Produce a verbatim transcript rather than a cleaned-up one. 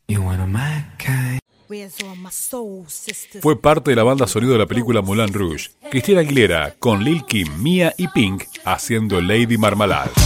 Fue parte de la banda sonido de la película Moulin Rouge. Christina Aguilera, con Lil' Kim, Mia y Pink, haciendo Lady Marmalade.